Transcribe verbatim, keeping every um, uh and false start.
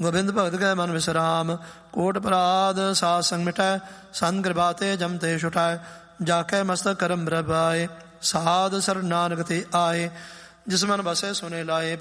ਗੋਬਿੰਦ ਭਗਤ ਕੈ ਮਨ ਵਿਸਰਾਮ। ਕੋਟ ਅਪਰਾਧ ਸਾਧ ਸੰਗ ਮਿਟੈ, ਸੰਤ ਕਿਰਪਾ ਤੇ ਜਮ ਤੇ ਛੁਟਾਏ। ਜਾ ਕੇ ਮਸਤਕ ਕਰਮ ਬ੍ਰਭ ਆਏ, ਸਾਧ ਸਰ ਨਾਨਕ ਤੇ ਆਏ। ਜਿਸ ਮਨ ਬਸੇ ਸੁਨੇ ਲਾਏ।